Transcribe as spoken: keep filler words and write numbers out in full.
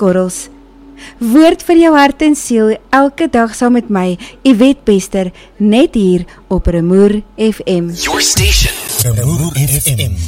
korrels. Woord vir jou hart en siel, elke dag saam met my, Yvette Bester, net hier op Remoer F M. Your station, Remoer F M.